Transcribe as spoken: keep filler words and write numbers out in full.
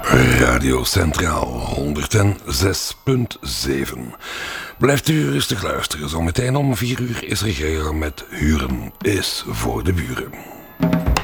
Radio Centraal honderdzes punt zeven. Blijft u rustig luisteren. Zometeen om vier uur is er Geijer met Huren is voor de buren.